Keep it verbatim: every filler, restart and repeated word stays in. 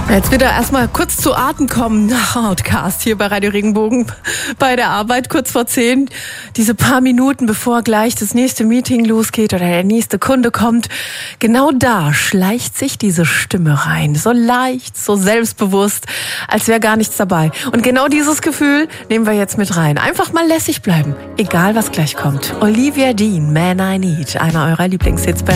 Jetzt wieder erstmal kurz zu Atem kommen. Outcast hier bei Radio Regenbogen bei der Arbeit, kurz vor zehn. Diese paar Minuten, bevor gleich das nächste Meeting losgeht oder der nächste Kunde kommt. Genau da schleicht sich diese Stimme rein. So leicht, so selbstbewusst, als wäre gar nichts dabei. Und genau dieses Gefühl nehmen wir jetzt mit rein. Einfach mal lässig bleiben, egal was gleich kommt. Olivia Dean, Man I Need, einer eurer Lieblingshits bei